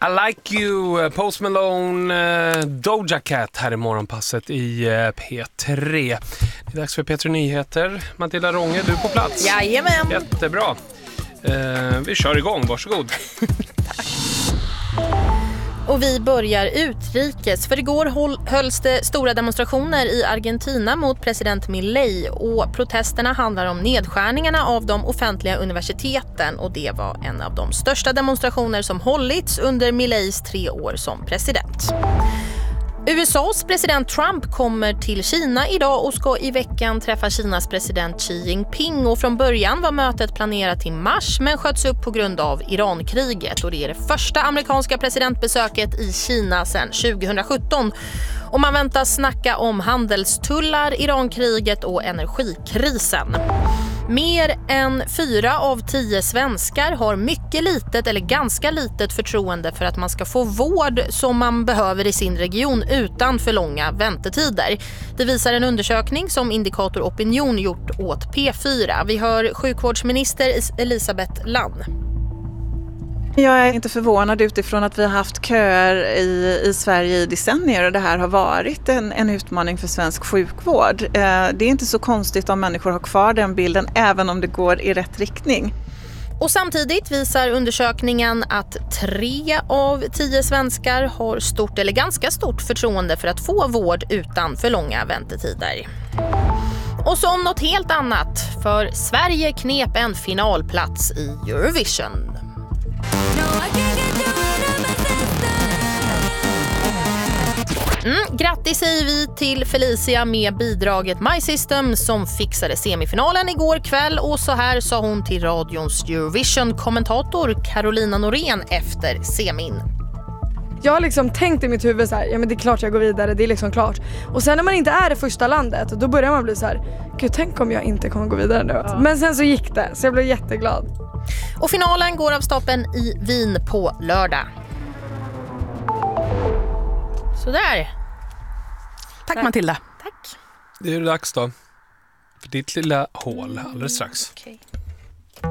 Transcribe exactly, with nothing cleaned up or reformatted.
I like you, Post Malone, uh, Doja Cat här i morgonpasset i uh, P tre. Det är dags för P tre Nyheter. Matilda Rånge, du är på plats. Jajamän. Jättebra. Uh, vi kör igång, varsågod. Tack. Och vi börjar utrikes, för igår hölls det stora demonstrationer i Argentina mot president Milei, och protesterna handlar om nedskärningarna av de offentliga universiteten, och det var en av de största demonstrationer som hållits under Mileis tre år som president. U S A:s president Trump kommer till Kina idag och ska i veckan träffa Kinas president Xi Jinping, och från början var mötet planerat till mars men sköts upp på grund av Irankriget, och det är det första amerikanska presidentbesöket i Kina sedan tjugohundrasjutton. Och man väntas snacka om handelstullar, Irankriget och energikrisen. Mer än fyra av tio svenskar har mycket litet eller ganska litet förtroende för att man ska få vård som man behöver i sin region utan för långa väntetider. Det visar en undersökning som Indikator Opinion gjort åt P fyra. Vi hör sjukvårdsminister Elisabeth Lann. Jag är inte förvånad utifrån att vi har haft köer i, i Sverige i decennier, och det här har varit en, en utmaning för svensk sjukvård. Eh, det är inte så konstigt om människor har kvar den bilden, även om det går i rätt riktning. Och samtidigt visar undersökningen att tre av tio svenskar har stort eller ganska stort förtroende för att få vård utan för långa väntetider. Och så om något helt annat, för Sverige knep en finalplats i Eurovision. Mm, grattis säger vi till Felicia med bidraget My System som fixade semifinalen igår kväll, och så här sa hon till radions Eurovision-kommentator Carolina Norén efter semin. Jag har liksom tänkt i mitt huvud så här, ja men det är klart jag går vidare, det är liksom klart. Och sen när man inte är det första landet, då börjar man bli så här, gud tänk om jag inte kommer gå vidare nu. Ja. Men sen så gick det, så jag blev jätteglad. Och finalen går av stapeln i Wien på lördag. Så där. Tack, Tack Matilda. Tack. Det är dags då för ditt lilla hål alldeles strax. Okay.